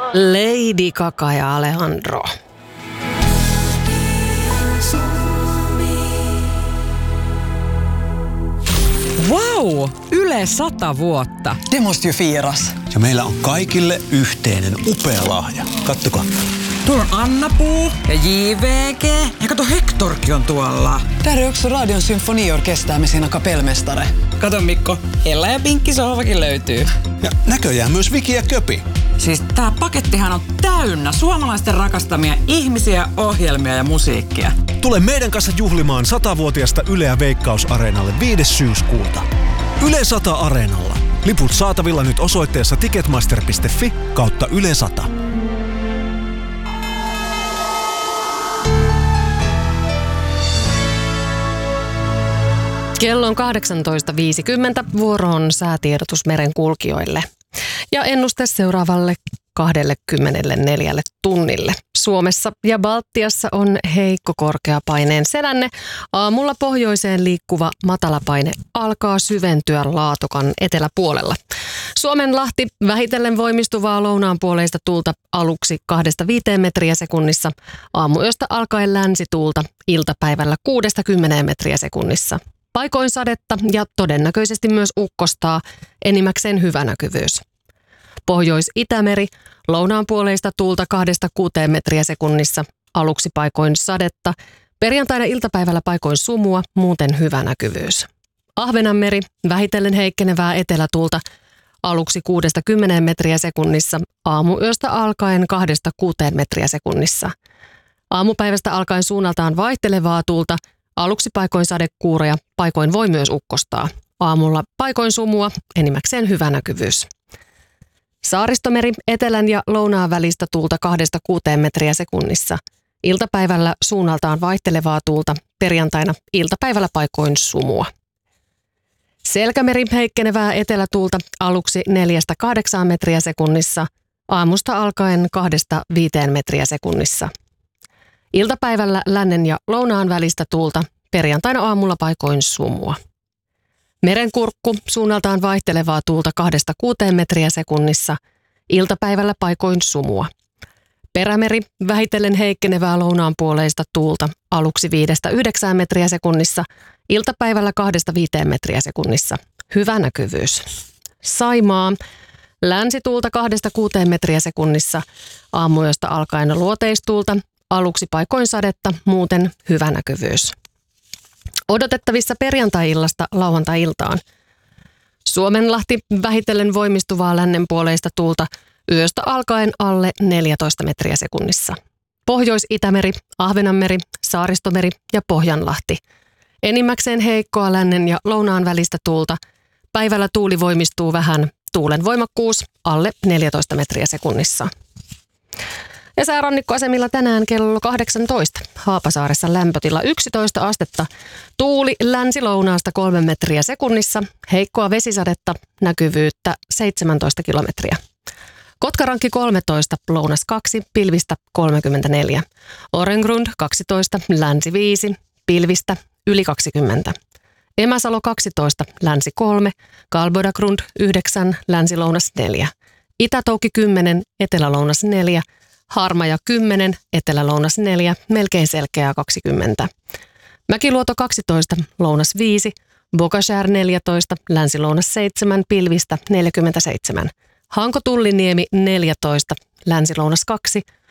Lady Gaga ja Alejandro. Wow! Yle 100 vuotta. Det måste ju firas. Ja meillä on kaikille yhteinen upea lahja. Kattokaa. Tuolla on Anna-Puu ja JVG. Ja kato, Hectorkin on tuolla. Där är också Radion symfoniorkester med sina kapellmästare. Kato Mikko, Ella ja Pinkki sohvakin löytyy. Ja näköjään myös Viki ja Köpi. Siis tää pakettihan on täynnä suomalaisten rakastamia ihmisiä, ohjelmia ja musiikkia. Tule meidän kanssa juhlimaan 100-vuotiasta Yleä Veikkaus-areenalle 5. syyskuuta. Yle 100 Areenalla. Liput saatavilla nyt osoitteessa ticketmaster.fi/Yle 100. Kello on 18.50. Vuoro on säätiedotus merenkulkijoille. Ja ennuste seuraavalle 24 tunnille. Suomessa ja Baltiassa on heikko korkeapaineen sedänne. Aamulla pohjoiseen liikkuva matalapaine alkaa syventyä Laatokan eteläpuolella. Suomenlahti vähitellen voimistuvaa lounaanpuoleista tuulta aluksi 2-5 metriä sekunnissa. Aamuyöstä alkaen länsituulta iltapäivällä 6-10 metriä sekunnissa. Paikoin sadetta ja todennäköisesti myös ukkostaa, enimmäkseen hyvä näkyvyys. Pohjois-Itämeri, lounaanpuoleista tuulta 2-6 metriä sekunnissa, aluksi paikoin sadetta, perjantaina iltapäivällä paikoin sumua, muuten hyvä näkyvyys. Ahvenanmeri, vähitellen heikkenevää etelätuulta, aluksi 6-10 metriä sekunnissa, aamuyöstä alkaen 2-6 metriä sekunnissa. Aamupäivästä alkaen suunnaltaan vaihtelevaa tuulta, aluksi paikoin sadekuuroja, paikoin voi myös ukkostaa. Aamulla paikoin sumua, enimmäkseen hyvä näkyvyys. Saaristomeri, etelän ja lounaan välistä tuulta 2-6 metriä sekunnissa. Iltapäivällä suunnaltaan vaihtelevaa tuulta, perjantaina iltapäivällä paikoin sumua. Selkämeri, heikkenevää etelätuulta, aluksi 4-8 metriä sekunnissa, aamusta alkaen 2-5 metriä sekunnissa. Iltapäivällä lännen ja lounaan välistä tuulta, perjantaina aamulla paikoin sumua. Merenkurkku, suunnaltaan vaihtelevaa tuulta 2-6 metriä sekunnissa, iltapäivällä paikoin sumua. Perämeri, vähitellen heikkenevää lounaanpuoleista tuulta, aluksi 5-9 metriä sekunnissa, iltapäivällä 2-5 metriä sekunnissa. Hyvä näkyvyys. Saimaa, länsituulta 2-6 metriä sekunnissa, aamuyöstä alkaen luoteistuulta, aluksi paikoin sadetta, muuten hyvä näkyvyys. Odotettavissa perjantai-illasta lauantai-iltaan. Suomenlahti vähitellen voimistuvaa lännenpuoleista tuulta yöstä alkaen alle 14 metriä sekunnissa. Pohjois-Itämeri, Ahvenanmeri, Saaristomeri ja Pohjanlahti. Enimmäkseen heikkoa lännen ja lounaan välistä tuulta. Päivällä tuuli voimistuu vähän. Tuulen voimakkuus alle 14 metriä sekunnissa. Ja säärannikkoasemilla tänään kello 18. Haapasaaressa lämpötila 11 astetta. Tuuli länsi-lounaasta 3 metriä sekunnissa. Heikkoa vesisadetta, näkyvyyttä 17 kilometriä. Kotkarankki 13, lounas 2, pilvistä 34. Orengrund 12, länsi 5, pilvistä yli 20. Emäsalo 12, länsi 3, Kalbodagrund 9, länsi-lounas 4. Itätouki 10, etelä-lounas 4. Harmaja 10, etelä-lounas 4, melkein selkeää 20. Mäkiluoto 12, lounas 5, Bokashär 14, länsi-lounas 7, pilvistä 47. Hanko-Tulliniemi 14, länsi-lounas 2,